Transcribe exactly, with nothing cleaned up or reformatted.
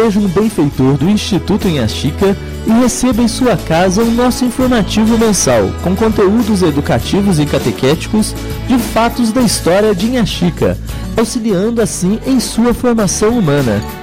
Seja um benfeitor do Instituto Inhaxica e receba em sua casa o nosso informativo mensal, com conteúdos educativos e catequéticos de fatos da história de Inhaxica, auxiliando assim em sua formação humana.